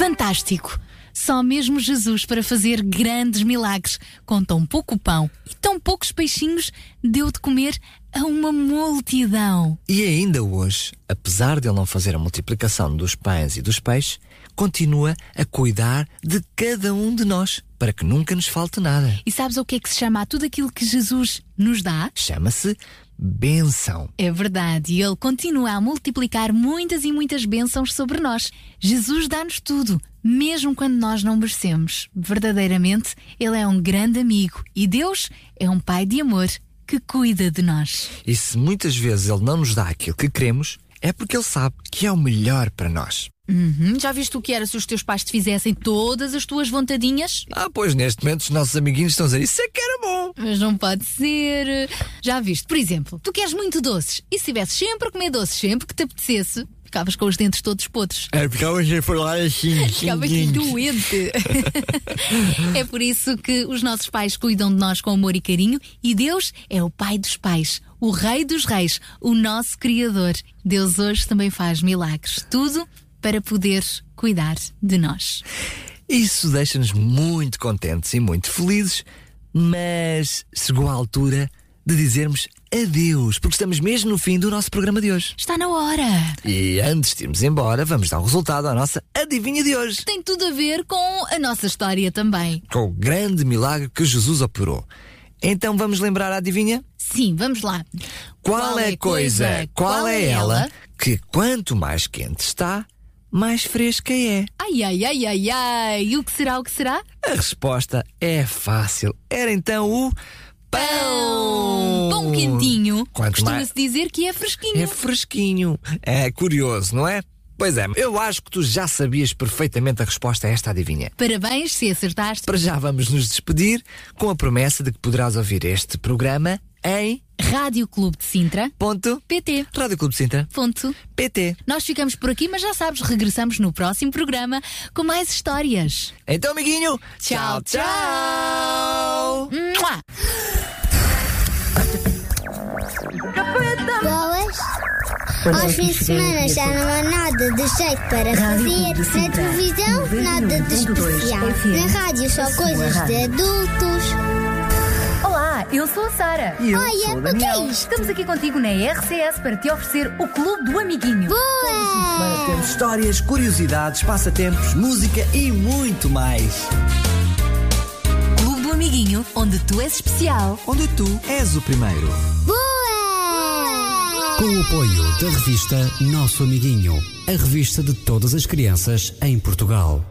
Fantástico! Só mesmo Jesus para fazer grandes milagres. Com tão pouco pão e tão poucos peixinhos, deu de comer a uma multidão. E ainda hoje, apesar de Ele não fazer a multiplicação dos pães e dos peixes, continua a cuidar de cada um de nós, para que nunca nos falte nada. E sabes o que é que se chama a tudo aquilo que Jesus nos dá? Chama-se bênção. É verdade, e Ele continua a multiplicar muitas e muitas bênçãos sobre nós. Jesus dá-nos tudo, mesmo quando nós não merecemos. Verdadeiramente, Ele é um grande amigo e Deus é um Pai de amor que cuida de nós. E se muitas vezes Ele não nos dá aquilo que queremos, é porque Ele sabe que é o melhor para nós. Já viste o que era se os teus pais te fizessem todas as tuas vontadinhas? Pois neste momento os nossos amiguinhos estão a dizer isso é que era bom. Mas não pode ser. Já viste, por exemplo, tu queres muito doces e se estivesses sempre a comer doces, sempre que te apetecesse, ficavas com os dentes todos podres. Ficavas a falar assim. Ficavas doente. É por isso que os nossos pais cuidam de nós com amor e carinho e Deus é o Pai dos pais, o Rei dos reis, o nosso Criador. Deus hoje também faz milagres. Tudo para poder cuidar de nós. Isso deixa-nos muito contentes e muito felizes, mas chegou a altura de dizermos adeus, porque estamos mesmo no fim do nosso programa de hoje. Está na hora! E antes de irmos embora, vamos dar o resultado à nossa adivinha de hoje. Tem tudo a ver com a nossa história também. Com o grande milagre que Jesus operou. Então vamos lembrar a adivinha? Sim, vamos lá. Qual é a coisa, qual é ela, que quanto mais quente está, mais fresca é? Ai, ai, ai, ai, ai. E o que será, o que será? A resposta é fácil. Era então o pão! Pão quentinho. Quanto Costuma-se dizer que é fresquinho. É fresquinho. É curioso, não é? Pois é, eu acho que tu já sabias perfeitamente a resposta a esta adivinha. Parabéns se acertaste. Para já vamos nos despedir com a promessa de que poderás ouvir este programa em Rádio Clube de Sintra .pt. Rádio Clube de Sintra .pt. Nós ficamos por aqui, mas já sabes, regressamos no próximo programa com mais histórias. Então, amiguinho, tchau, tchau! Mua! Boas. Aos fins de semana já não há nada de jeito para fazer. Na televisão, nada de especial. Na rádio, só coisas de adultos. Olá, eu sou a Sara. Olha, o que é isto? Estamos aqui contigo na RCS para te oferecer o Clube do Amiguinho. Boa! Temos histórias, curiosidades, passatempos, música e muito mais. Clube do Amiguinho, onde tu és especial. Onde tu és o primeiro. Boa! Com o apoio da revista Nosso Amiguinho, a revista de todas as crianças em Portugal.